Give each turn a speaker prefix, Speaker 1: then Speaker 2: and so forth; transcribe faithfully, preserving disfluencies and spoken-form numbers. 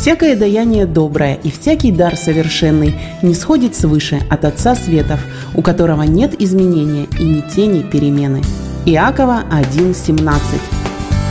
Speaker 1: «Всякое даяние доброе и всякий дар совершенный не сходит свыше от Отца Светов, у которого нет изменения и ни тени перемены». Иакова один семнадцать.